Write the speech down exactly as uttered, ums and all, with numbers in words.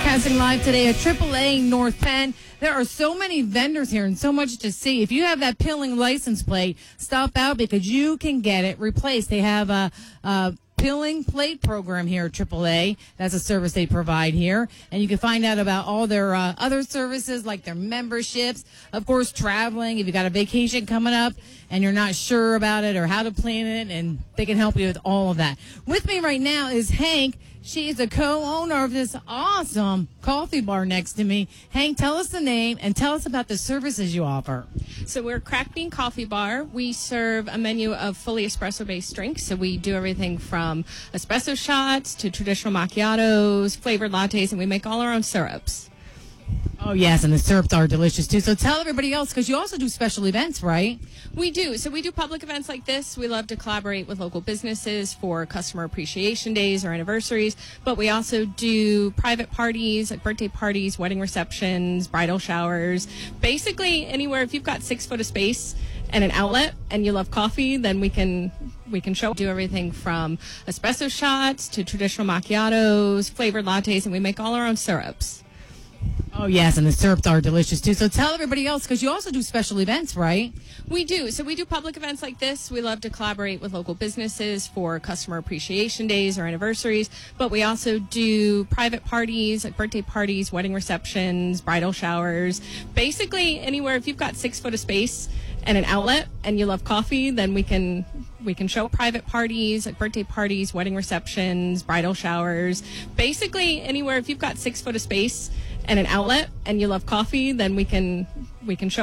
Broadcasting live today at triple A North Penn. There are so many vendors here and so much to see. If you have that Pilling license plate, stop out because you can get it replaced. They have a, a Pilling plate program here at triple A. That's a service they provide here. And you can find out about all their uh, other services like their memberships. Of course, traveling. If you got a vacation coming up and you're not sure about it or how to plan it, and they can help you with all of that. With me right now is Hank. She is the co-owner of this awesome coffee bar next to me. Hank, tell us the name and tell us about the services you offer. So we're Cracked Bean Coffee Bar. We serve a menu of fully espresso-based drinks. So we do everything from espresso shots to traditional macchiatos, flavored lattes, and we make all our own syrups. Oh, yes, and the syrups are delicious, too. So tell everybody else, because you also do special events, right? We do. So we do public events like this. We love to collaborate with local businesses for customer appreciation days or anniversaries. But we also do private parties, like birthday parties, wedding receptions, bridal showers. Basically, anywhere, if you've got six foot of space and an outlet and you love coffee, then we can we can show do everything from espresso shots to traditional macchiatos, flavored lattes, and we make all our own syrups. Oh, yes, and the syrups are delicious, too. So tell everybody else, because you also do special events, right? We do. So we do public events like this. We love to collaborate with local businesses for customer appreciation days or anniversaries. But we also do private parties, like birthday parties, wedding receptions, bridal showers. Basically, anywhere, if you've got six foot of space and an outlet and you love coffee, then we can we can show private parties, like birthday parties, wedding receptions, bridal showers. Basically, anywhere, if you've got six foot of space and an outlet and you love coffee, then we can we can show